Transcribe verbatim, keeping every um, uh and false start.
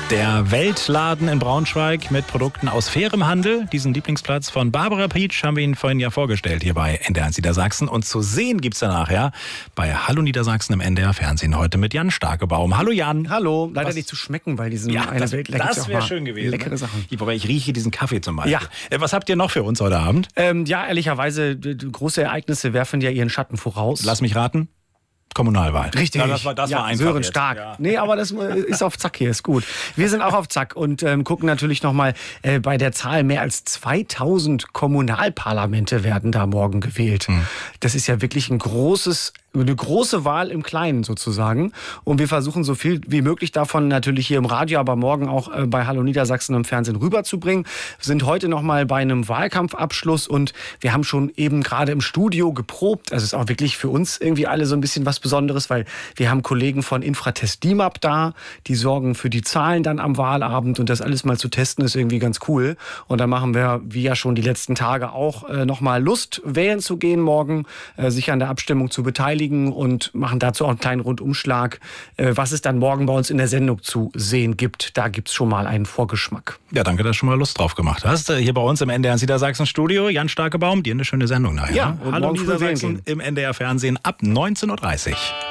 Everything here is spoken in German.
Der Weltladen in Braunschweig mit Produkten aus fairem Handel. Diesen Lieblingsplatz von Barbara Pietsch haben wir Ihnen vorhin ja vorgestellt hier bei N D R eins Niedersachsen. Und zu sehen gibt's danach ja bei Hallo Niedersachsen im N D R Fernsehen heute mit Jan Starkebaum. Hallo Jan. Hallo. Leider Was? nicht zu schmecken, weil diesen Ja, eine das, Welt das wäre schön gewesen. Leckere Sachen. Wobei ich rieche diesen Kaffee zum Beispiel. Ja. Was habt ihr noch für uns heute Abend? Ähm, ja, ehrlicherweise, d- d- große Ereignisse werfen ja ihren Schatten voraus. Lass mich raten. Kommunalwahl. Richtig. Ja, das war, das ja, war einfach Sören jetzt. Stark. Ja. Nee, aber das ist auf Zack hier, ist gut. Wir sind auch auf Zack und ähm, gucken natürlich nochmal äh, bei der Zahl. Mehr als zweitausend Kommunalparlamente werden da morgen gewählt. Hm. Das ist ja wirklich ein großes, eine große Wahl im Kleinen sozusagen. Und wir versuchen so viel wie möglich davon natürlich hier im Radio, aber morgen auch äh, bei Hallo Niedersachsen im Fernsehen rüberzubringen. Wir sind heute nochmal bei einem Wahlkampfabschluss und wir haben schon eben gerade im Studio geprobt. Also es ist auch wirklich für uns irgendwie alle so ein bisschen was Besonderes, weil wir haben Kollegen von Infratest D I M A P da, die sorgen für die Zahlen dann am Wahlabend und das alles mal zu testen ist irgendwie ganz cool. Und dann machen wir, wie ja schon die letzten Tage auch, äh, nochmal Lust, wählen zu gehen morgen, äh, sich an der Abstimmung zu beteiligen und machen dazu auch einen kleinen Rundumschlag, äh, was es dann morgen bei uns in der Sendung zu sehen gibt. Da gibt's schon mal einen Vorgeschmack. Ja, danke, dass du schon mal Lust drauf gemacht hast. Hier bei uns im N D R eins Niedersachsen Studio, Jan Starkebaum, dir eine schöne Sendung nachher. Ja, und Hallo morgen früh wählen Niedersachsen gehen. im N D R Fernsehen ab neunzehn Uhr dreißig.